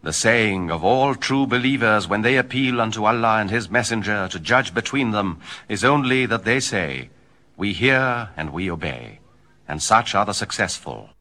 The saying of all true believers when they appeal unto Allah and His Messenger to judge between them is only that they say, "We hear and we obey," and such are the successful.